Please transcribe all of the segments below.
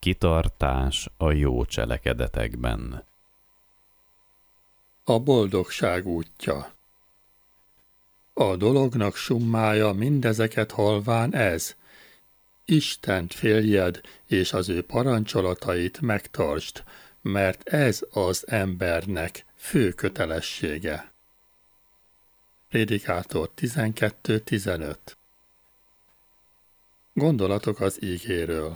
Kitartás a jó cselekedetekben. A boldogság útja. A dolognak summája mindezeket halván ez: Istent féljed, és az ő parancsolatait megtartsd, mert ez az embernek fő kötelessége. Prédikátor 12.15. Gondolatok az ígéről.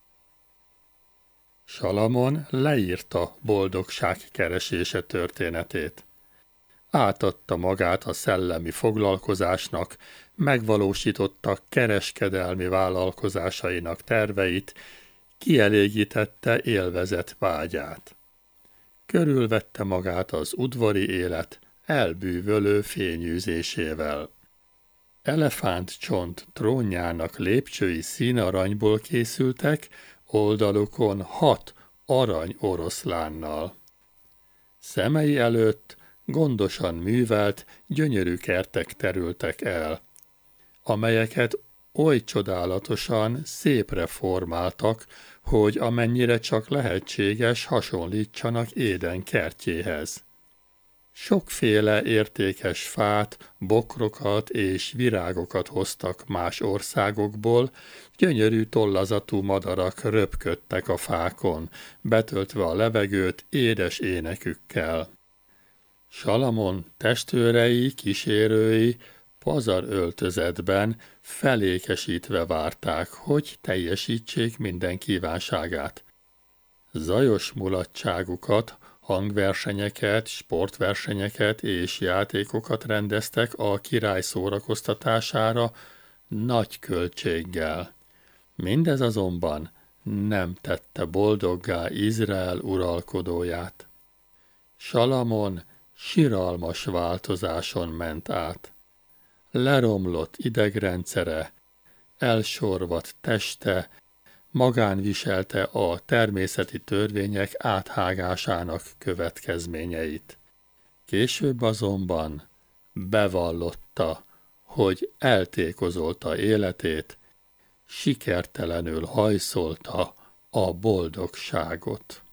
Salamon leírta boldogság keresése történetét. Átadta magát a szellemi foglalkozásnak, megvalósította kereskedelmi vállalkozásainak terveit, kielégítette élvezet vágyát. Körülvette magát az udvari élet elbűvölő fényűzésével. Elefántcsont trónjának lépcsői színaranyból készültek, oldalukon 6 arany oroszlánnal. Szemei előtt gondosan művelt, gyönyörű kertek terültek el, amelyeket oly csodálatosan szépre formáltak, hogy amennyire csak lehetséges, hasonlítsanak Éden kertjéhez. Sokféle értékes fát, bokrokat és virágokat hoztak más országokból, gyönyörű tollazatú madarak röpködtek a fákon, betöltve a levegőt édes énekükkel. Salamon testvérei, kísérői pazaröltözetben felékesítve várták, hogy teljesítsék minden kívánságát. Zajos mulatságukat, hangversenyeket, sportversenyeket és játékokat rendeztek a király szórakoztatására nagy költséggel. Mindez azonban nem tette boldoggá Izrael uralkodóját. Salamon siralmas változáson ment át. Leromlott idegrendszere, elsorvadt teste, magán viselte a természeti törvények áthágásának következményeit. Később azonban bevallotta, hogy eltékozolta életét, sikertelenül hajszolta a boldogságot.